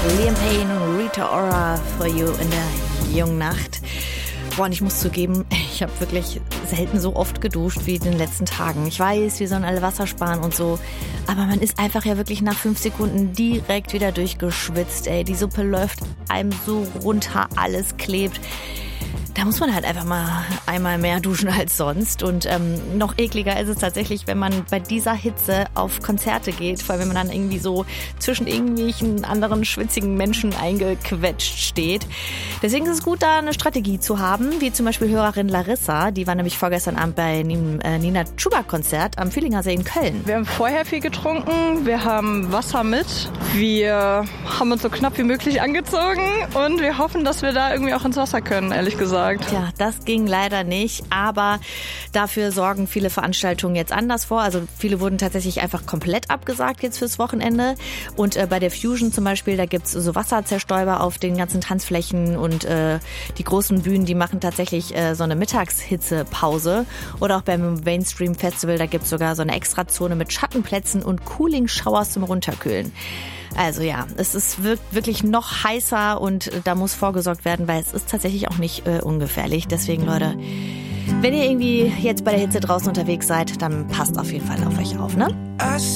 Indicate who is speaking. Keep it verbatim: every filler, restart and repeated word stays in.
Speaker 1: Liam Payne und Rita Ora for You in der jungen Nacht. Boah, und ich muss zugeben, ich habe wirklich selten so oft geduscht wie in den letzten Tagen. Ich weiß, wir sollen alle Wasser sparen und so, aber man ist einfach ja wirklich nach fünf Sekunden direkt wieder durchgeschwitzt. Ey, die Suppe läuft einem so runter, alles klebt. Da muss man halt einfach mal einmal mehr duschen als sonst. Und ähm, noch ekliger ist es tatsächlich, wenn man bei dieser Hitze auf Konzerte geht. Vor allem, wenn man dann irgendwie so zwischen irgendwelchen anderen schwitzigen Menschen eingequetscht steht. Deswegen ist es gut, da eine Strategie zu haben, wie zum Beispiel Hörerin Larissa. Die war nämlich vorgestern Abend bei einem äh, Nina Chuba-Konzert am Fühlinger See in Köln.
Speaker 2: Wir haben vorher viel getrunken, wir haben Wasser mit, wir haben uns so knapp wie möglich angezogen und wir hoffen, dass wir da irgendwie auch ins Wasser können, ehrlich gesagt.
Speaker 1: Tja, das ging leider nicht, aber dafür sorgen viele Veranstaltungen jetzt anders vor. Also viele wurden tatsächlich einfach komplett abgesagt jetzt fürs Wochenende. Und äh, bei der Fusion zum Beispiel, da gibt's so Wasserzerstäuber auf den ganzen Tanzflächen und äh, die großen Bühnen, die machen tatsächlich äh, so eine Mittagshitzepause. Oder auch beim Mainstream Festival, da gibt's sogar so eine Extrazone mit Schattenplätzen und Cooling Showers zum Runterkühlen. Also ja, es ist wirklich noch heißer und da muss vorgesorgt werden, weil es ist tatsächlich auch nicht äh, ungefährlich. Deswegen, Leute, wenn ihr irgendwie jetzt bei der Hitze draußen unterwegs seid, dann passt auf jeden Fall auf euch auf, ne?